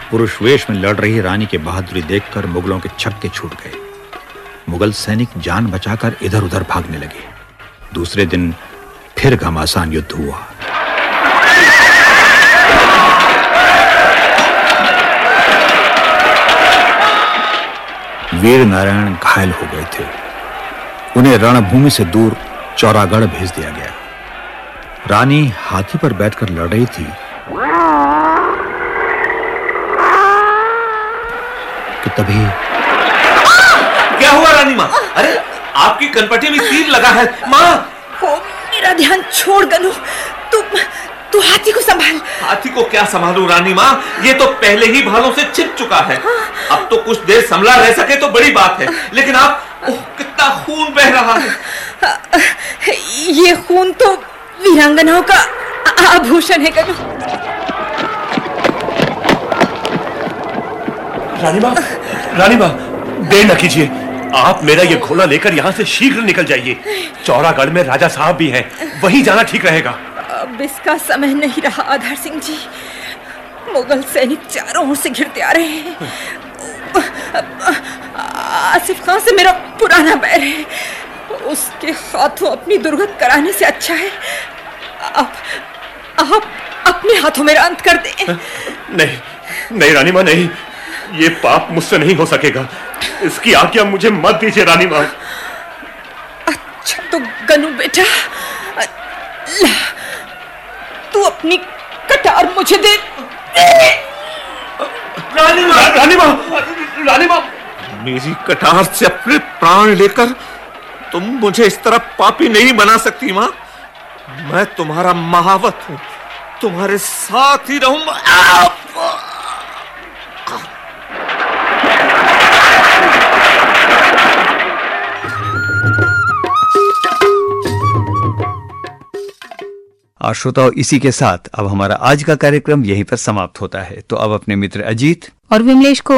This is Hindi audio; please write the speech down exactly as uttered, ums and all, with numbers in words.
पुरुष वेश में लड़ रही रानी की बहादुरी देखकर मुगलों के छक्के छूट गए। मुगल सैनिक जान बचाकर इधर-उधर भागने लगे। दूसरे दिन फिर घमासान युद्ध हुआ। वीर नारायण घायल हो गए थे। उन्हें रणभूमि से दूर चौरागढ़ भेज दिया गया। रानी हाथी पर बैठकर लड़ रही थी कि तभी क्या हुआ रानी मां? अरे आपकी कनपटी में तीर लगा है मां। ओ, मेरा ध्यान छोड़ गनु। तू तू हाथी को संभाल। हाथी को क्या संभालूं रानी मां? ये तो पहले ही भालों से छिप चुका है। हाँ। अब तो कुछ देर संभला रह सके तो बड़ी बात है, लेकिन आप ओह कितना खून बह रहा है। ये खून तो वीरांगनाओं का आभूषण है गनु। रानी मां, रानी मां, देर न कीजिए। आप मेरा ये घोड़ा लेकर यहाँ से शीघ्र निकल जाइए। चौरागढ़ में राजा साहब भी हैं, वहीं जाना ठीक रहेगा। अब इसका समय नहीं रहा आधार सिंह जी। मुगल सैनिक चारों ओर से घिरते आ रहे हैं। आसिफ खान से मेरा पुराना बैर है। उसके हाथों अपनी दुर्गत कराने से अच्छा है आप आप अपने हाथों मेरा अंत कर दें। नहीं नहीं रानी मां, नहीं, ये पाप मुझसे नहीं हो सकेगा। इसकी आज्ञा मुझे मत दीजिए रानी मां। अच्छा तो गनु बेटा, ला, तू अपनी कटार मुझे दे। रानी मां, रानी मां, रानी मां, मेरी कटार से अपने प्राण लेकर तुम मुझे इस तरह पापी नहीं बना सकती मां। मैं तुम्हारा महावत हूं, तुम्हारे साथ ही रहूंगा। और श्रोताओं, इसी के साथ अब हमारा आज का कार्यक्रम यहीं पर समाप्त होता है। तो अब अपने मित्र अजीत और विमलेश को